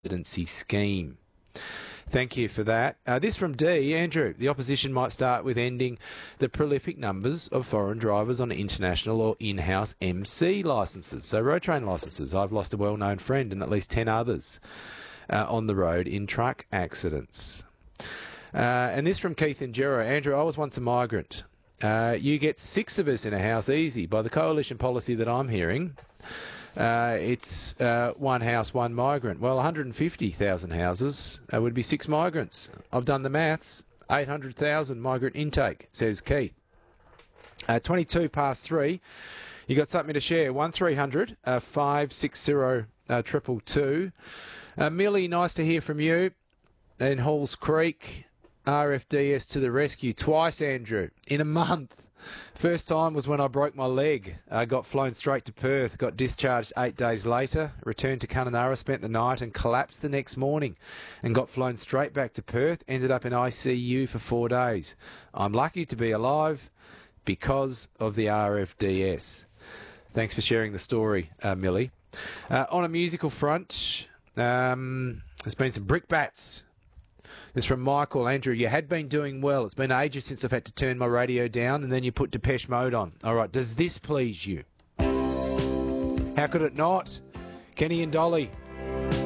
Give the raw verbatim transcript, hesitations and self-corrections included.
residency scheme. Thank you for that. Uh, this from D. Andrew, the opposition might start with ending the prolific numbers of foreign drivers on international or in-house M C licences, so road train licences. I've lost a well-known friend and at least ten others uh, on the road in truck accidents. Uh, and this from Keith and Jero. Andrew, I was once a migrant. Uh, you get six of us in a house easy. By the coalition policy that I'm hearing, uh, it's uh, one house, one migrant. Well, one hundred fifty thousand houses uh, would be six migrants. I've done the maths. eight hundred thousand migrant intake, says Keith. Uh, twenty-two past three. You got something to share. one three hundred five six zero two two. Uh, Millie, nice to hear from you. In Halls Creek. R F D S to the rescue twice, Andrew, in a month. First time was when I broke my leg. I got flown straight to Perth, got discharged eight days later, returned to Kununurra, spent the night and collapsed the next morning and got flown straight back to Perth, ended up in I C U for four days. I'm lucky to be alive because of the R F D S. Thanks for sharing the story, uh, Millie. Uh, on a musical front, um, there's been some brickbats. This from Michael. Andrew, you had been doing well. It's been ages since I've had to turn my radio down, and then you put Depeche Mode on. All right, does this please you? How could it not? Kenny and Dolly.